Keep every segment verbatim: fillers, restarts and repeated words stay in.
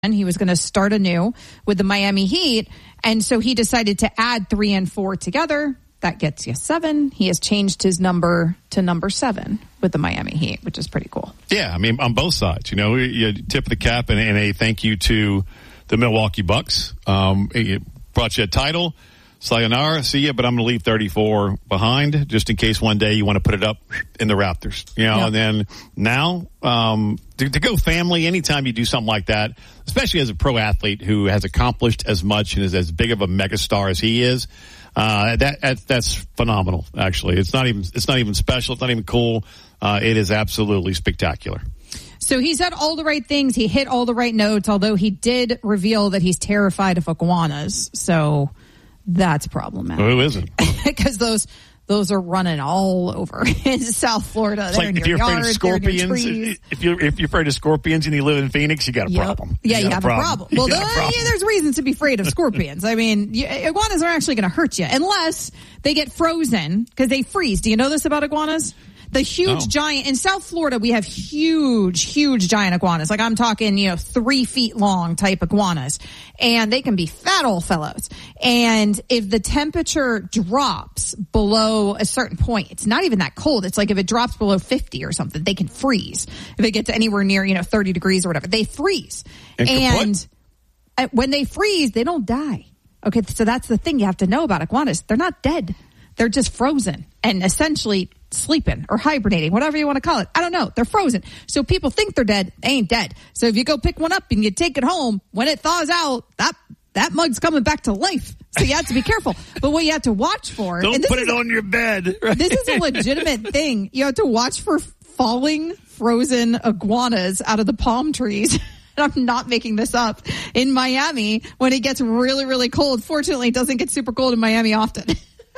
and he was going to start anew with the Miami Heat. And so he decided to add three and four together. That gets you seven. He has changed his number to number seven with the Miami Heat, which is pretty cool. Yeah, I mean, on both sides. You know, you tip of the cap and, and a thank you to the Milwaukee Bucks. Um, it brought you a title. Sayonara, see ya, but I'm going to leave thirty-four behind just in case one day you want to put it up in the Raptors. You know, yeah. And then now, um, to, to go family, anytime you do something like that, especially as a pro athlete who has accomplished as much and is as big of a megastar as he is, uh, that, that that's phenomenal, actually. It's not even, it's not even special. It's not even cool. Uh, it is absolutely spectacular. So he said all the right things. He hit all the right notes, although he did reveal that he's terrified of iguanas. So that's problematic. Who isn't? Because those those are running all over in South Florida. It's they're like in if your you're afraid yard, of scorpions, if you're if you're afraid of scorpions and you live in Phoenix, you got a yep. problem. Yeah, you, you have a problem. problem. a problem. Well, a uh, problem. yeah, there's reasons to be afraid of scorpions. I mean, you, iguanas are actually going to hurt you unless they get frozen because they freeze. Do you know this about iguanas? The huge oh. giant, in South Florida, we have huge, huge giant iguanas. Like I'm talking, you know, three feet long type iguanas. And they can be fat old fellows. And if the temperature drops below a certain point, it's not even that cold. It's like if it drops below fifty or something, they can freeze. If it gets anywhere near, you know, thirty degrees or whatever, they freeze. And, and when they freeze, they don't die. Okay, so that's the thing you have to know about iguanas. They're not dead. They're just frozen and essentially sleeping or hibernating, whatever you want to call it. I don't know. They're frozen. So people think they're dead. They ain't dead. So if you go pick one up and you take it home, when it thaws out, that that mug's coming back to life. So you have to be careful. But what you have to watch for... Don't and this put is, it on your bed. Right? This is a legitimate thing. You have to watch for falling frozen iguanas out of the palm trees. And I'm not making this up. In Miami, when it gets really, really cold. Fortunately, it doesn't get super cold in Miami often.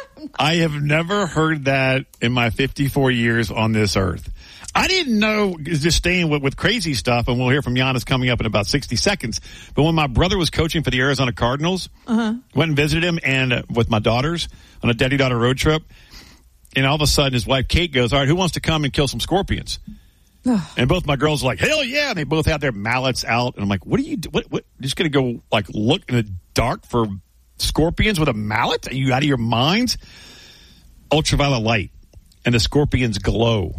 I have never heard that in my fifty-four years on this earth. I didn't know, just staying with, with crazy stuff, and we'll hear from Giannis coming up in about sixty seconds. But when my brother was coaching for the Arizona Cardinals, uh-huh. went and visited him and uh, with my daughters on a daddy-daughter road trip, and all of a sudden his wife Kate goes, all right, who wants to come and kill some scorpions? And both my girls are like, hell yeah. And they both have their mallets out. And I'm like, what are you, what, what, you're just going to go like look in the dark for scorpions with a mallet? Are you out of your minds? Ultraviolet light, and the scorpions glow.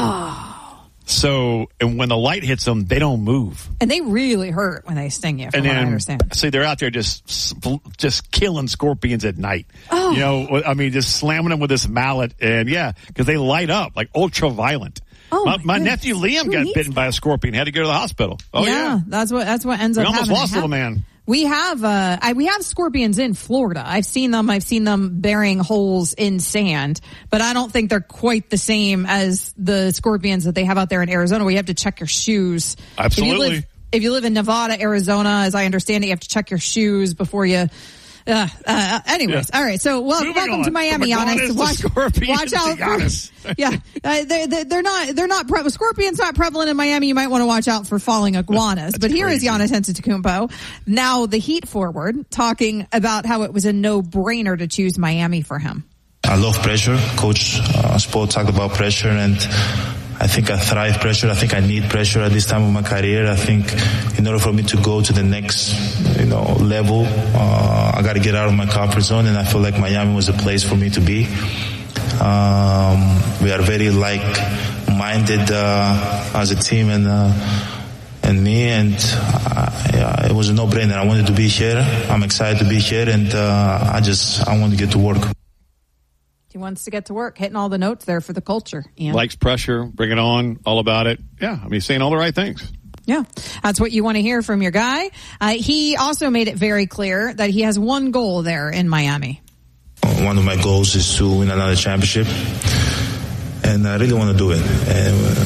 Oh. So, and when the light hits them, they don't move. And they really hurt when they sting you, from and what then, I understand. See, they're out there just just killing scorpions at night. Oh. You know, I mean, just slamming them with this mallet. And yeah, because they light up like ultraviolet. Oh, my, my, my nephew Liam Who got bitten by a scorpion, had to go to the hospital. Oh yeah, yeah. that's what that's what ends we up almost happening. lost little man. We have uh I, we have scorpions in Florida. I've seen them. I've seen them burying holes in sand, but I don't think they're quite the same as the scorpions that they have out there in Arizona, where you have to check your shoes. Absolutely. If you live, if you live in Nevada, Arizona, as I understand it, you have to check your shoes before you. Uh, uh, anyways, yeah. All right. So, well, welcome on. to Miami, Giannis. Watch, watch out for, yeah, uh, they, they, they're not, they're not, pre- scorpions not prevalent in Miami. You might want to watch out for falling iguanas. But here crazy. is Giannis Antetokounmpo, now the Heat forward, talking about how it was a no-brainer to choose Miami for him. I love pressure. Coach uh, Spo talked about pressure, and I think I thrive pressure. I think I need pressure at this time of my career. I think in order for me to go to the next, you know, level, uh, I got to get out of my comfort zone, and I feel like Miami was a place for me to be. Um, we are very like-minded uh, as a team, and uh, and me, and uh, yeah, it was a no-brainer. I wanted to be here. I'm excited to be here, and uh, I just I want to get to work. He wants to get to work, hitting all the notes there for the culture. Ian. Likes pressure, bring it on, all about it. Yeah, I mean, he's saying all the right things. Yeah, that's what you want to hear from your guy. Uh, he also made it very clear that he has one goal there in Miami. One of my goals is to win another championship, and I really want to do it. And,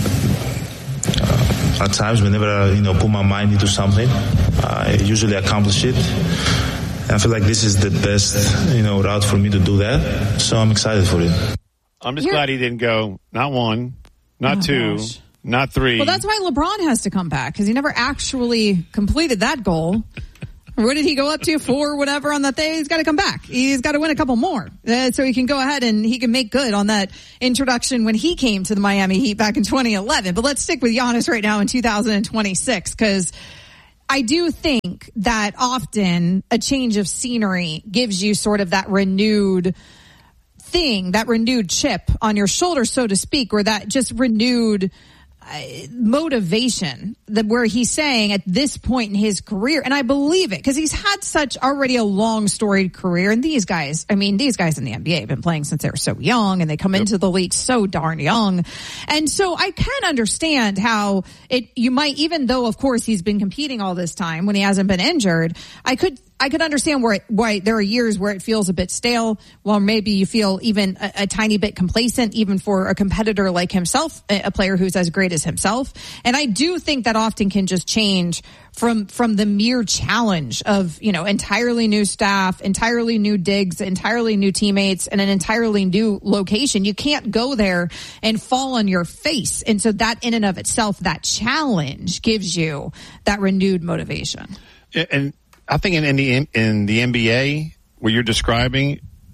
uh, at times, whenever I, you know, put my mind into something, I usually accomplish it. I feel like this is the best, you know, route for me to do that. So I'm excited for it. I'm just You're, glad he didn't go, not one, not oh two, gosh. not three. Well, that's why LeBron has to come back, because he never actually completed that goal. What did he go up to? Four, whatever on that day? He's got to come back. He's got to win a couple more. Uh, so he can go ahead and he can make good on that introduction when he came to the Miami Heat back in twenty eleven. But let's stick with Giannis right now in two thousand twenty-six, because I do think that often a change of scenery gives you sort of that renewed thing, that renewed chip on your shoulder, so to speak, or that just renewed uh, motivation, that where he's saying at this point in his career, and I believe it because he's had such already a long storied career. And these guys, I mean, these guys in the N B A have been playing since they were so young, and they come yep. into the league so darn young. And so I can understand how it, you might, even though of course he's been competing all this time when he hasn't been injured, I could, I could understand where it, why there are years where it feels a bit stale. Well, maybe you feel even a, a tiny bit complacent, even for a competitor like himself, a, a player who's as great as himself. And I do think that often can just change from, from the mere challenge of, you know, entirely new staff, entirely new digs, entirely new teammates, and an entirely new location. You can't go there and fall on your face. And so that in and of itself, that challenge gives you that renewed motivation. And I think in, in the in the N B A, what you're describing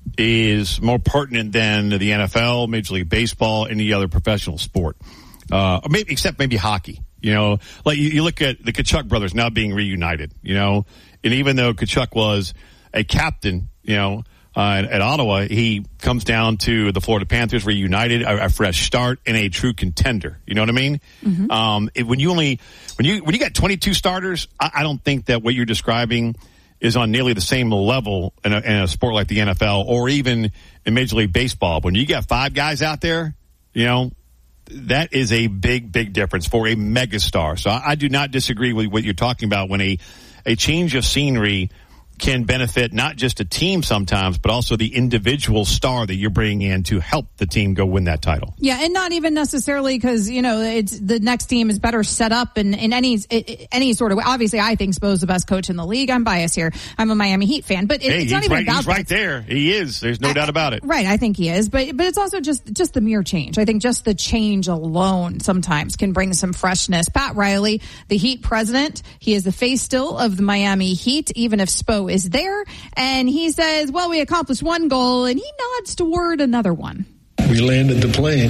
is more pertinent than the N F L, Major League Baseball, any other professional sport, uh, or maybe except maybe hockey. You know, like you, you look at the Tkachuk brothers now being reunited. You know, and even though Tkachuk was a captain, you know, uh, at, at Ottawa, he comes down to the Florida Panthers, reunited, a, a fresh start, and a true contender. You know what I mean? Mm-hmm. Um, it, when you only when you when you got twenty-two starters, I, I don't think that what you're describing is on nearly the same level in a, in a sport like the N F L or even in Major League Baseball. When you got five guys out there, you know, that is a big, big difference for a megastar. So I, I do not disagree with what you're talking about when a, a change of scenery can benefit not just a team sometimes, but also the individual star that you're bringing in to help the team go win that title. Yeah, and not even necessarily because, you know, it's the next team is better set up in, in any any sort of way. Obviously, I think Spo's the best coach in the league. I'm biased here. I'm a Miami Heat fan, but it, hey, it's not even right, about he's that. right there. He is. There's no I, doubt about it. Right, I think he is, but but it's also just just the mere change. I think just the change alone sometimes can bring some freshness. Pat Riley, the Heat president, he is the face still of the Miami Heat, even if Spo is there. And he says, well, we accomplished one goal, and he nods toward another one. We landed the plane.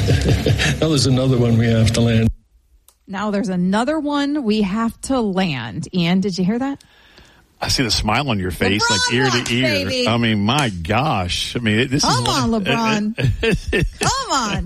Now there's another one we have to land. Now there's another one we have to land. Ian, did you hear that? I see the smile on your face, LeBron like ear watch, to ear. Baby. I mean, my gosh. I mean, this Come is. Come on, LeBron. Come on.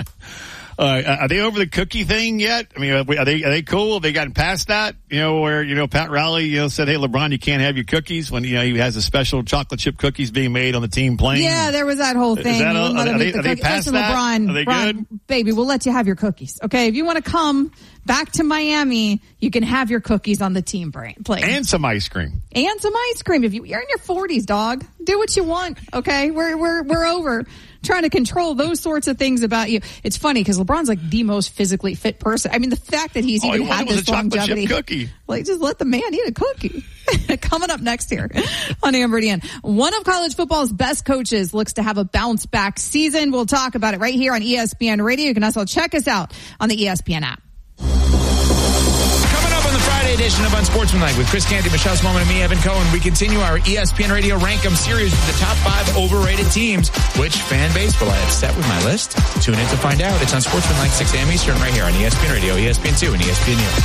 Uh, are they over the cookie thing yet? I mean, are they are they cool? Have they gotten past that? You know, where you know Pat Riley, you know, said, "Hey, LeBron, you can't have your cookies." When you know he has a special chocolate chip cookies being made on the team plane. Yeah, there was that whole thing. That a, are, are, they, the are they past Listen, that? LeBron, are they Ron, good? Baby, we'll let you have your cookies. Okay, if you want to come back to Miami, you can have your cookies on the team plane and some ice cream and some ice cream. If you, you're in your forties, dog, do what you want. Okay, we're we're we're over trying to control those sorts of things about you. It's funny because LeBron's like the most physically fit person. I mean, the fact that he's All even he had was this a chocolate longevity, chip cookie. Like, just let the man eat a cookie. Coming up next here on Amber and Ian, one of college football's best coaches looks to have a bounce back season. We'll talk about it right here on E S P N Radio. You can also check us out on the E S P N app. Friday edition of Unsportsmanlike with Chris Canty, Michelle Smallman, and me, Evan Cohen. We continue our E S P N Radio Rank 'em series with the top five overrated teams. Which fan base will I have set with my list? Tune in to find out. It's Unsportsmanlike, six a.m. Eastern, right here on E S P N Radio, E S P N two, and E S P N U.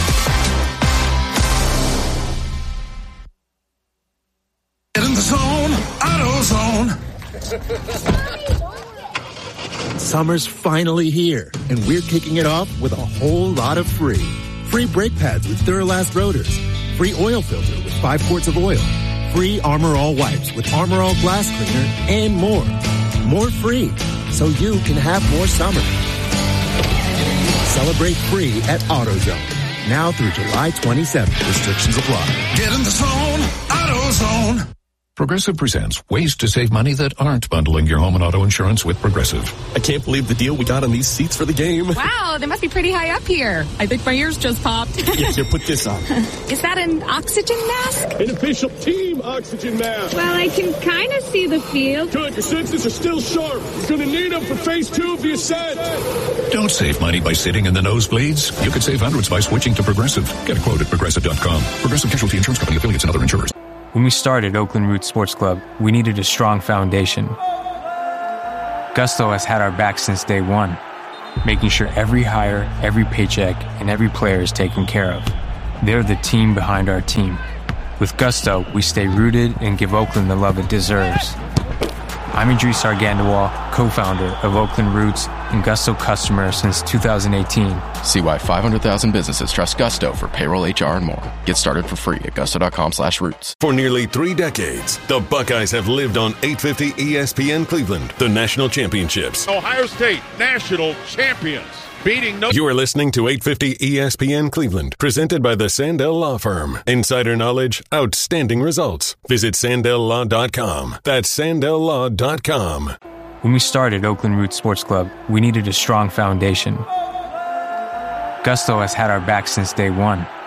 Get in the zone, AutoZone. Summer's finally here, and we're kicking it off with a whole lot of free. Free brake pads with Duralast rotors. Free oil filter with five quarts of oil. Free Armor All wipes with Armor All glass cleaner, and more. More free, so you can have more summer. Celebrate free at AutoZone. Now through July twenty-seventh. Restrictions apply. Get in the zone, AutoZone. Progressive presents ways to save money that aren't bundling your home and auto insurance with Progressive. I can't believe the deal we got on these seats for the game. Wow, they must be pretty high up here. I think my ears just popped. Yeah, here, put this on. Is that an oxygen mask? An official team oxygen mask. Well, I can kind of see the field. Good, your senses are still sharp. You're going to need them for phase two of the ascent. Don't save money by sitting in the nosebleeds. You could save hundreds by switching to Progressive. Get a quote at Progressive dot com. Progressive Casualty Insurance Company, affiliates, and other insurers. When we started Oakland Roots Sports Club, we needed a strong foundation. Gusto has had our back since day one, making sure every hire, every paycheck, and every player is taken care of. They're the team behind our team. With Gusto, we stay rooted and give Oakland the love it deserves. I'm Idris Argandawal, co-founder of Oakland Roots and Gusto customer since two thousand eighteen. See why five hundred thousand businesses trust Gusto for payroll, H R, and more. Get started for free at gusto.com slash roots. For nearly three decades, the Buckeyes have lived on eight fifty E S P N Cleveland, the national championships. Ohio State, national champions. Beating no- You are listening to eight fifty E S P N Cleveland, presented by the Sandell Law Firm. Insider knowledge, outstanding results. Visit sandell law dot com. That's sandell law dot com. When we started Oakland Roots Sports Club, we needed a strong foundation. Gusto has had our back since day one.